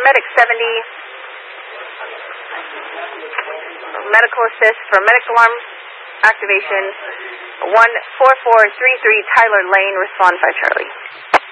Medic 70. Medical assist for medic alarm activation. 14433 Tyler Lane, respond 5 Charlie.